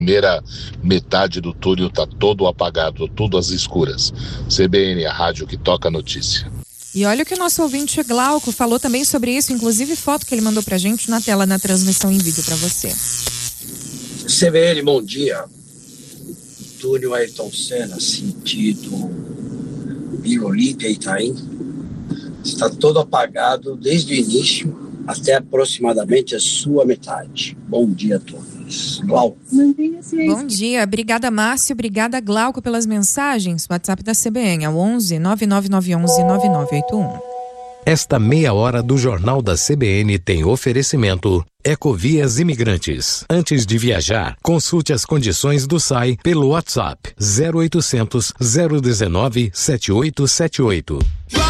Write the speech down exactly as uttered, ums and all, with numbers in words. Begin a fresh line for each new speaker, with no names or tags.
primeira metade do túnel está todo apagado, tudo às escuras. C B N, a rádio que toca a notícia.
E olha o que o nosso ouvinte Glauco falou também sobre isso, inclusive foto que ele mandou pra gente na tela, na transmissão em vídeo para você.
C B N, bom dia. Túnel Ayrton Senna, sentido Vila Olímpia e Itaim, está todo apagado desde o início até aproximadamente a sua metade. Bom dia a todos. Glauco.
Bom dia, obrigada Márcio, obrigada Glauco pelas mensagens. WhatsApp da C B N é o onze nove nove nove onze nove nove oito um.
Esta meia hora do Jornal da C B N tem oferecimento Ecovias Imigrantes. Antes de viajar, consulte as condições do S A I pelo WhatsApp zero oitocentos, zero dezenove, setenta e oito setenta e oito.